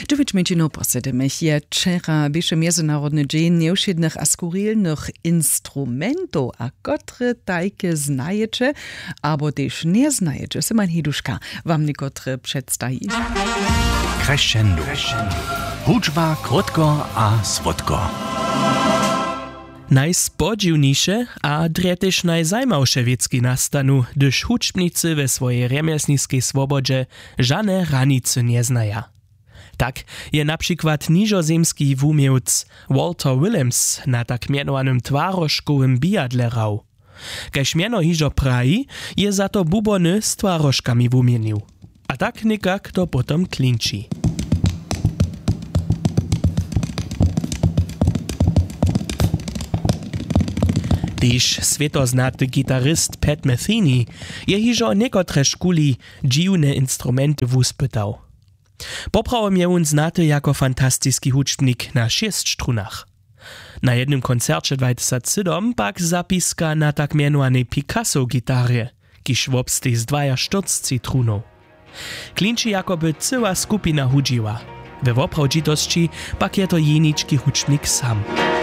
9 posedemych je wczera bieše Międzynarodny Dzień nieuszydnych a skurrilnych instrumentów, a kotre tajke znajecie, albo też nie znajecie. Simon Hiduszka wam niekotre przedstawi. Crescendo. Huczba, krótko a słodko. Najspodziwniejsze a dretež najzajmawsze wiecki nastanu, gdyż huczbnicy we swojej rzemieslniskiej swobodzie żadne granice nie znają. Tak je na przykład niżozemski wumiewc Walter Willems na tak mianowanym twarożkowym biadle rał. Kaž miano hižo praji, je za to bubony z twarożkami wumienił. A tak nikak to potom klinči. Tyž svetoznaty gitarist Pat Metheny je hižo niekotre škuli dziwne instrumenty wuspytał. Poprawom je on znaty jako fantastiski huczbnik na 6 strunach. Na jednym koncercie 2007 pak zapiska na tak mianowanej Picasso-gitarje, kiż wobstej z 42 trunów. Klinči jakoby cała skupina hudziła. We woprawdzitości pak je to jeniczki huczbnik sam.